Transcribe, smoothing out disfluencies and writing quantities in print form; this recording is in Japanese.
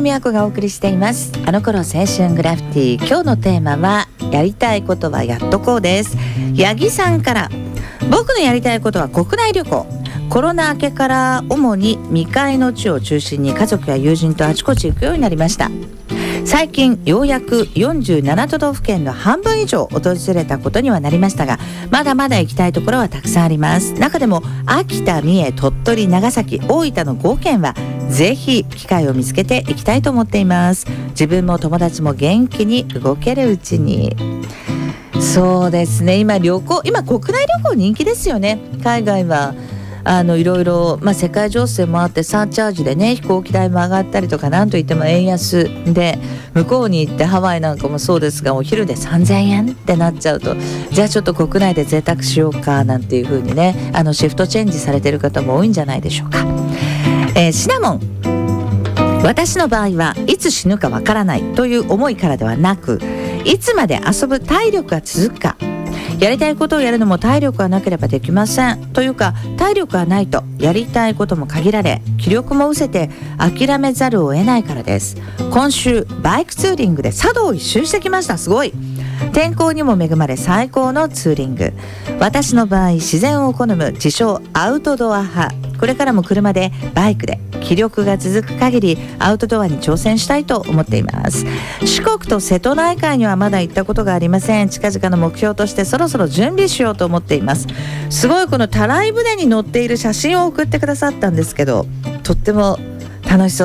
野美和子がお送りしています。あの頃青春グラフィティ。今日のテーマはやりたいことはやっとこうです。八木さんから、僕のやりたいことは国内旅行。コロナ明けから主に未開の地を中心に家族や友人とあちこち行くようになりました。最近ようやく47都道府県の半分以上訪れたことにはなりましたが、まだまだ行きたいところはたくさんあります。中でも秋田、三重、鳥取、長崎、大分の5県はぜひ機会を見つけて行きたいと思っています。自分も友達も元気に動けるうちに。そうですね、今国内旅行人気ですよね。海外はいろいろ、世界情勢もあってサーチャージでね、飛行機代も上がったりとか、なんといっても円安で、向こうに行ってハワイなんかもそうですが、お昼で3000円ってなっちゃうと、じゃあちょっと国内で贅沢しようかなんていう風にね、シフトチェンジされてる方も多いんじゃないでしょうか。シナモン、私の場合はいつ死ぬかわからないという思いからではなく、いつまで遊ぶ体力が続くか。やりたいことをやるのも体力がなければできません。というか、体力がないとやりたいことも限られ、気力も失せて諦めざるを得ないからです。今週バイクツーリングで佐渡を一周してきました。すごい。天候にも恵まれ最高のツーリング。私の場合、自然を好む自称アウトドア派。これからも車でバイクで気力が続く限りアウトドアに挑戦したいと思っています。四国と瀬戸内海にはまだ行ったことがありません。近々の目標としてそろそろ準備しようと思っています。すごい、このたらい船に乗っている写真を送ってくださったんですけど、とっても楽しそう